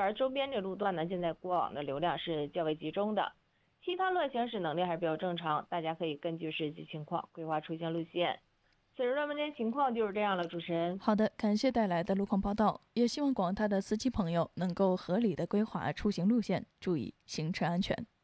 园周边这路段呢，现在过往的流量是较为集中的，其他路段行驶能力还是比较正常，大家可以根据实际情况规划出行路线。此时的目前情况就是这样了，主持人。 好的，感谢带来的路况报道，也希望广大的司机朋友能够合理的规划出行路线，注意行车安全。